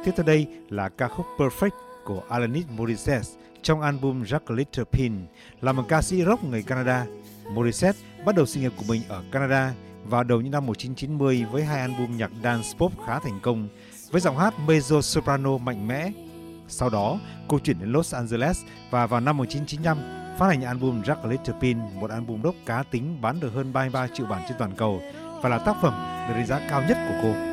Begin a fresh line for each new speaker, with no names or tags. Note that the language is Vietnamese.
Tiếp theo đây là ca khúc Perfect của Alanis Morissette trong album Jack a Little Pin. Là một ca sĩ rock người Canada, Morissette bắt đầu sự nghiệp của mình ở Canada vào đầu những năm 1990 với 2 album nhạc dance pop khá thành công với giọng hát mezzo-soprano mạnh mẽ. Sau đó, cô chuyển đến Los Angeles và vào năm 1995 phát hành album Jack a Little Pin, một album rock cá tính bán được hơn 33 triệu bản trên toàn cầu và là tác phẩm được đánh giá cao nhất của cô.